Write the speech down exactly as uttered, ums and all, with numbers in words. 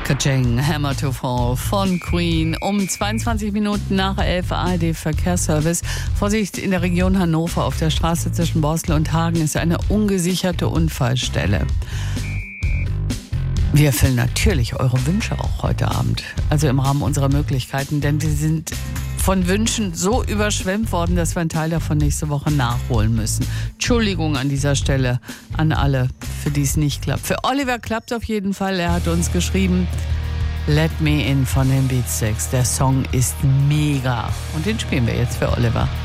Kaching, Hammer to Fall von Queen um zweiundzwanzig Minuten nach elf A R D-Verkehrsservice. Vorsicht, in der Region Hannover auf der Straße zwischen Borstel und Hagen ist eine ungesicherte Unfallstelle. Wir erfüllen natürlich eure Wünsche auch heute Abend, also im Rahmen unserer Möglichkeiten, denn wir sind von Wünschen so überschwemmt worden, dass wir einen Teil davon nächste Woche nachholen müssen. Entschuldigung an dieser Stelle an alle, für die es nicht klappt. Für Oliver klappt auf jeden Fall. Er hat uns geschrieben, Let Me In von den Beatsteaks. Der Song ist mega. Und den spielen wir jetzt für Oliver.